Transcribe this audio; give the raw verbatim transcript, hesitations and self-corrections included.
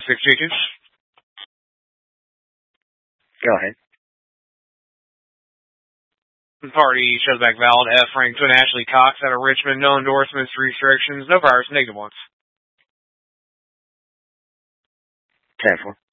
six two two. Go ahead. Party shows back valid. F. Frank Twin Ashley Cox out of Richmond. No endorsements, restrictions, no virus, negative ones. ten four.